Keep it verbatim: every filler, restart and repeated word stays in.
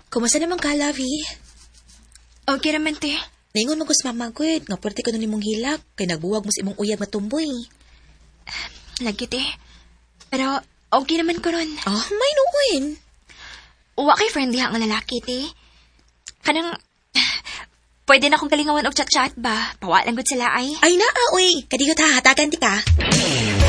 Kumusta naman ka, Lavi? Okay naman, te. Naingon mo ko sa mama, good. Nga pwerte ko nun imong hilak. Kay nagbuwag mo sa imong uyab matumboy. Lagi, te. Pero, okay naman ko ron. Ah, may nukuin. Uwa kay friendly hang lalaki, te. Kanang, pwede na akong galingawan og chat-chat ba? Pawa lang gud sila ay. Ay naa, uy. Kadigot ha, hatagan di ka.